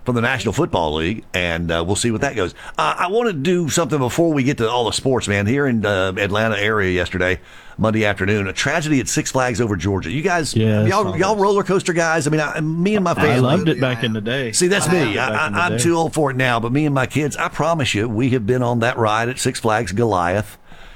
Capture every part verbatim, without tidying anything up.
from the National Football League, and uh, we'll see what that goes. Uh, I want to do something before we get to all the sports, man. Here in uh, Atlanta area yesterday, Monday afternoon, a tragedy at Six Flags Over Georgia. You guys, yeah, y'all, y'all roller coaster guys. I mean, I, me and my family. I loved it back in the day. See, that's I me. I, I, I'm too old for it now, but me and my kids, I promise you, we have been on that ride at Six Flags Goliath.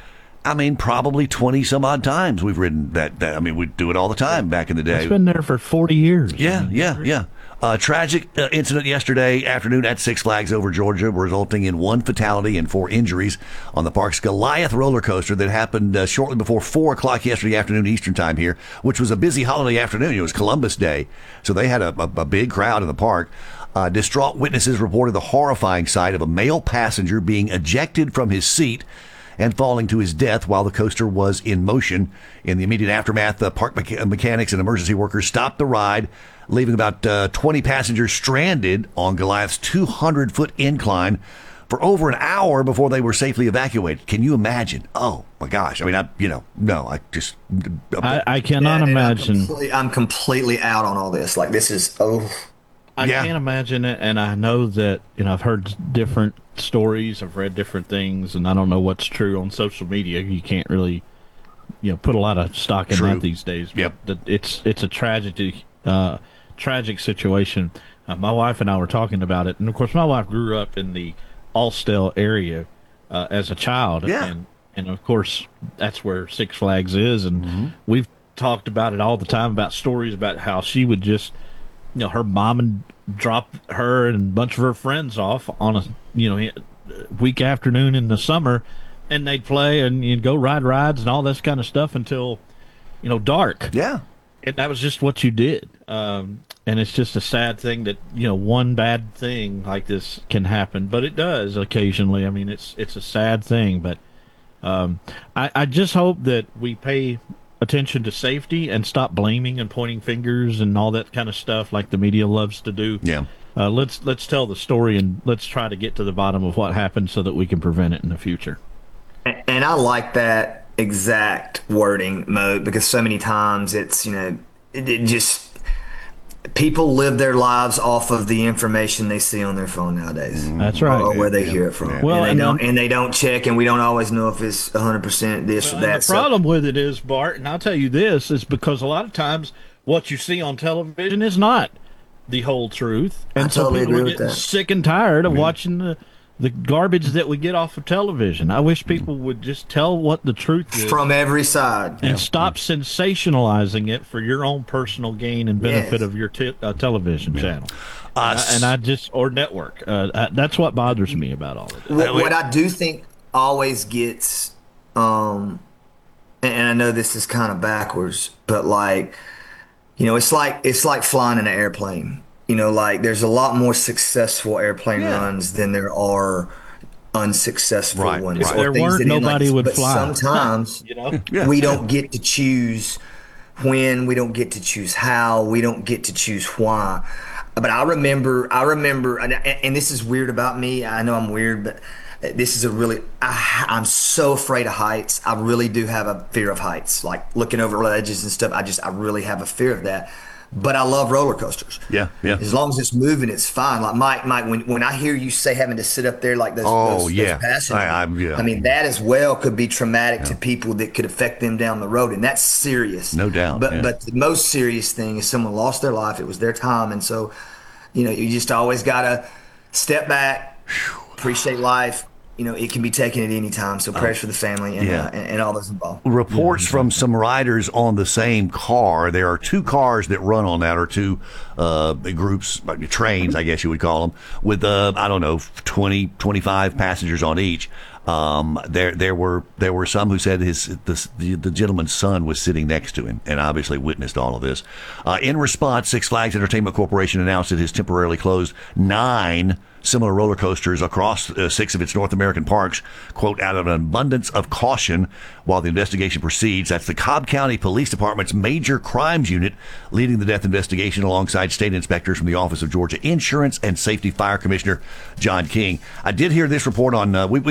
I mean, probably twenty some odd times we've ridden that. that I mean, we do it all the time back in the day. It's been there for forty years. Yeah, I mean, yeah, yeah. Uh, tragic uh, incident yesterday afternoon at Six Flags Over Georgia, resulting in one fatality and four injuries on the park's Goliath roller coaster that happened uh, shortly before four o'clock yesterday afternoon Eastern time here, which was a busy holiday afternoon. It was Columbus Day, so they had a, a, a big crowd in the park. Uh, distraught witnesses reported the horrifying sight of a male passenger being ejected from his seat and falling to his death while the coaster was in motion. In the immediate aftermath, the park mecha- mechanics and emergency workers stopped the ride, leaving about uh, twenty passengers stranded on Goliath's two hundred foot incline for over an hour before they were safely evacuated. Can you imagine? Oh, my gosh. I mean, I, you know, no, I just... I, I cannot Yeah, imagine. I'm completely, I'm completely out on all this. Like, this is, oh... I Yeah. can't imagine it, and I know that, you know, I've heard different stories, I've read different things, and I don't know what's true on social media. You can't really, you know, put a lot of stock in True. that these days. Yep. But it's it's a tragedy, uh, tragic situation. Uh, my wife and I were talking about it, and of course, my wife grew up in the Austell area uh, as a child, Yeah. and and of course, that's where Six Flags is, and Mm-hmm. we've talked about it all the time about stories about how she would just. You know, her mom would drop her and a bunch of her friends off on a, you know, week afternoon in the summer, and they'd play and you'd go ride rides and all this kind of stuff until, you know, dark. Yeah. And that was just what you did. Um, and it's just a sad thing that, you know, one bad thing like this can happen, but it does occasionally. I mean, it's it's a sad thing, but um, I, I just hope that we pay attention to safety and stop blaming and pointing fingers and all that kind of stuff like the media loves to do. Yeah. Uh, let's let's tell the story and let's try to get to the bottom of what happened so that we can prevent it in the future. And I like that exact wording, Mo, because so many times it's, you know, it, it just, people live their lives off of the information they see on their phone nowadays. That's right. Or where they hear it from. Well, and, they and don't, then- and they don't check, and we don't always know if it's one hundred percent this or And that. the So- problem with it is, Bart, and I'll tell you this, is because a lot of times what you see on television is not the whole truth. And I so totally people agree are with getting that. sick and tired of watching the, the garbage that we get off of television. I wish people would just tell what the truth is from every side. and stop sensationalizing it for your own personal gain and benefit Yes. of your te- uh, television channel. Uh, Uh, and I just, or network. Uh, I, that's what bothers me about all of it. What, what I do think always gets, um, and, and I know this is kind of backwards, but like, you know, it's like it's like flying in an airplane. You know, like there's a lot more successful airplane Yeah. runs than there are unsuccessful Right, ones. right. If or there things weren't, that end like nobody this. would But fly. Sometimes You know? Yeah. we don't get to choose when, we don't get to choose how, we don't get to choose why. But I remember, I remember, and, and this is weird about me. I know I'm weird, but this is a really, I, I'm so afraid of heights. I really do have a fear of heights, like looking over ledges and stuff. I just, I really have a fear of that. But I love roller coasters. Yeah, yeah. As long as it's moving, it's fine. Like Mike, Mike, when, when I hear you say having to sit up there like those, Oh, those, yeah. those passengers, I- I'm- yeah. I mean that as well could be traumatic to people that could affect them down the road, and that's serious. No doubt, But yeah. but the most serious thing is someone lost their life. It was their time, and so you know you just always gotta step back, appreciate life. You know, it can be taken at any time. So prayers for the family and, yeah. uh, and and all those involved. Reports from some riders on the same car. There are two cars that run on that, or two uh, groups, like trains, I guess you would call them, with, uh, I don't know, twenty, twenty-five passengers on each. Um, there, there were there were some who said his the, the, the gentleman's son was sitting next to him and obviously witnessed all of this. Uh, in response, Six Flags Entertainment Corporation announced it has temporarily closed nine similar roller coasters across uh, six of its North American parks, quote, out of an abundance of caution while the investigation proceeds. That's the Cobb County Police Department's Major Crimes Unit leading the death investigation alongside state inspectors from the Office of Georgia Insurance and Safety Fire Commissioner John King. I did hear this report on, uh, we, we followed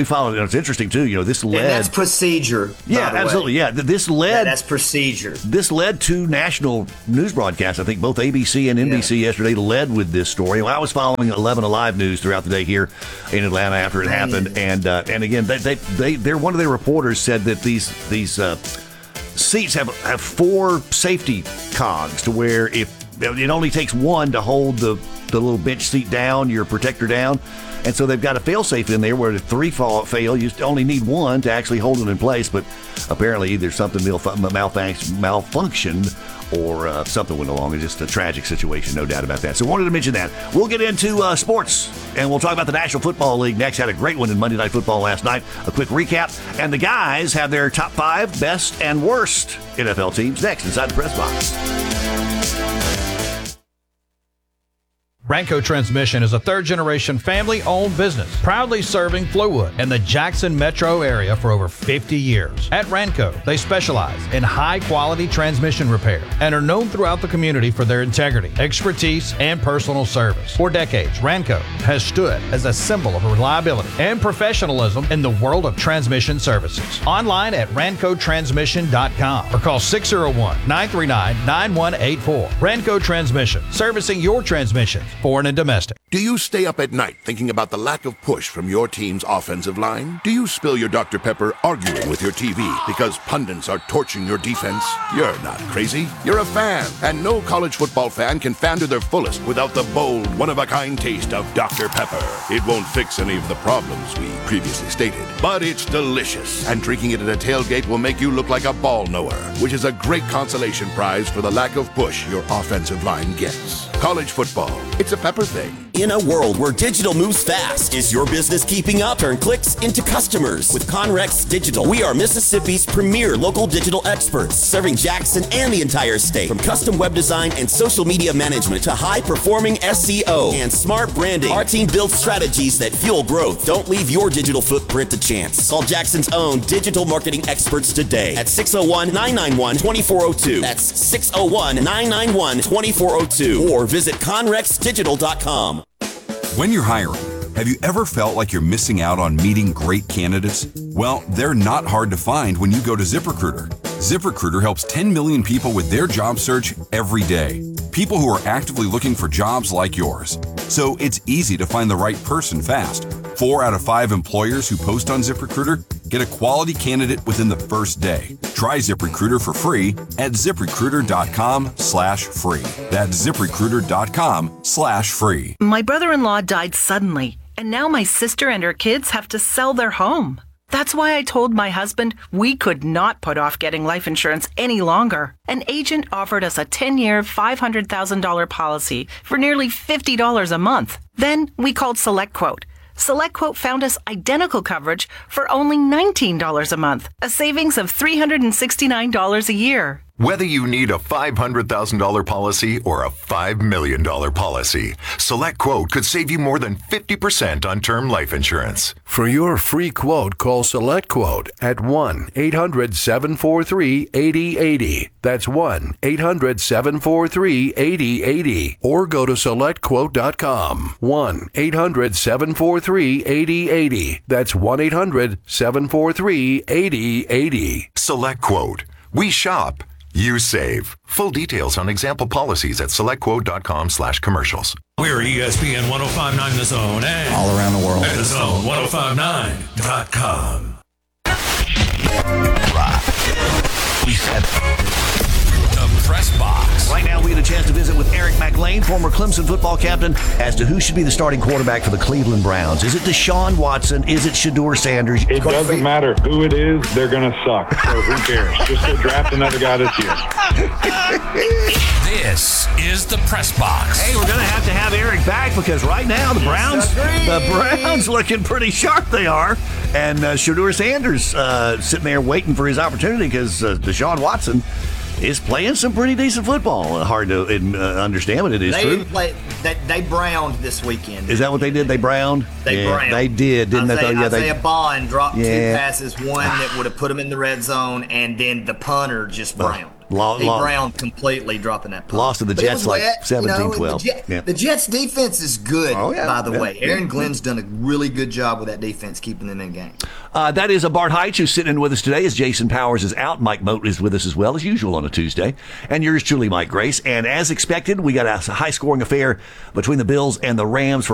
it's interesting too. You know, this led. And that's procedure. Yeah, by the absolutely. way. Yeah, Th- this led. That- that's procedure. This led to national news broadcasts. I think both A B C and N B C Yeah. yesterday led with this story. Well, I was following eleven Alive News throughout the day here in Atlanta after it happened, and uh, and again, they they they they're one of their reporters said that these these uh, seats have have four safety cogs to where if it only takes one to hold the the little bench seat down, your protector down. And so they've got a fail-safe in there where if three fall, fail, you only need one to actually hold it in place. But apparently either something malfunction, malfunctioned or uh, something went along. It's just a tragic situation, no doubt about that. So wanted to mention that. We'll get into uh, sports, and we'll talk about the National Football League next. Had a great one in Monday Night Football last night. A quick recap. And the guys have their top five best and worst N F L teams next inside the press box. Ranco Transmission is a third-generation family-owned business, proudly serving Flowood and the Jackson metro area for over fifty years. At Ranco, they specialize in high-quality transmission repair and are known throughout the community for their integrity, expertise, and personal service. For decades, Ranco has stood as a symbol of reliability and professionalism in the world of transmission services. Online at ranco transmission dot com or call six oh one, nine three nine, nine one eight four. Ranco Transmission, servicing your transmissions, foreign and domestic. Do you stay up at night thinking about the lack of push from your team's offensive line? Do you spill your Doctor Pepper arguing with your T V because pundits are torching your defense? You're not crazy. You're a fan, and no college football fan can fan to their fullest without the bold, one-of-a-kind taste of Doctor Pepper. It won't fix any of the problems we previously stated, but it's delicious, and drinking it at a tailgate will make you look like a ball knower, which is a great consolation prize for the lack of push your offensive line gets. College football, it's a Pepper thing. In a world where digital moves fast, is your business keeping up? Turn clicks into customers with Conrex Digital. We are Mississippi's premier local digital experts, serving Jackson and the entire state. From custom web design and social media management to high-performing S E O and smart branding, our team builds strategies that fuel growth. Don't leave your digital footprint to chance. Call Jackson's own digital marketing experts today at six oh one, nine nine one, two four oh two. That's six oh one, nine nine one, two four oh two. Or visit conrex digital dot com. When you're hiring, have you ever felt like you're missing out on meeting great candidates? Well, they're not hard to find when you go to ZipRecruiter. ZipRecruiter helps ten million people with their job search every day. People who are actively looking for jobs like yours. So it's easy to find the right person fast. Four out of five employers who post on ZipRecruiter get a quality candidate within the first day. Try ZipRecruiter for free at ZipRecruiter.com slash free. That's ZipRecruiter.com slash free. My brother-in-law died suddenly, and now my sister and her kids have to sell their home. That's why I told my husband we could not put off getting life insurance any longer. An agent offered us a ten-year, five hundred thousand dollars policy for nearly fifty dollars a month. Then we called SelectQuote. SelectQuote found us identical coverage for only nineteen dollars a month, a savings of three hundred sixty-nine dollars a year. Whether you need a five hundred thousand dollars policy or a five million dollars policy, SelectQuote could save you more than fifty percent on term life insurance. For your free quote, call SelectQuote at one eight hundred, seven four three, eight oh eight oh. That's one eight hundred, seven four three, eight oh eight oh. Or go to select quote dot com. one eight hundred, seven four three, eight oh eight oh. That's one eight hundred, seven four three, eight oh eight oh. SelectQuote. We shop. You save. Full details on example policies at selectquote.com slash commercials. We're E S P N one oh five point nine The Zone and all around the world. And The Zone ten fifty-nine dot com. We said the press box. Right now, we get a chance to visit with Eric McLean, former Clemson football captain, as to who should be the starting quarterback for the Cleveland Browns. Is it Deshaun Watson? Is it Shedeur Sanders? It doesn't matter who it is. They're going to suck. So who cares? Just go draft another guy this year. This is the press box. Hey, we're going to have to have Eric back because right now the Browns, the Browns looking pretty sharp. They are, and uh, Shedeur Sanders uh, sitting there waiting for his opportunity because uh, Deshaun Watson is playing some pretty decent football. Hard to uh, understand, but it is they true. Didn't play, they, they browned this weekend. Is that what they did? They browned? They yeah, browned. They did, didn't Isaiah, they? Yeah, Isaiah they, Bond dropped yeah. two passes, one that would have put him in the red zone, and then the punter just browned. Lo- A. lo- Brown completely dropping that punt. Lost to the But it Jets was like wet, you seventeen know, twelve. The, Jet- Yeah. the Jets defense is good, Oh, yeah, by the yeah, way. yeah, Aaron yeah. Glenn's done a really good job with that defense, keeping them in game. Uh, that is a Bart Heitz who's sitting in with us today as Jason Powers is out. Mike Moat is with us as well, as usual on a Tuesday. And yours truly, Mike Grace. And as expected, we got a high-scoring affair between the Bills and the Rams for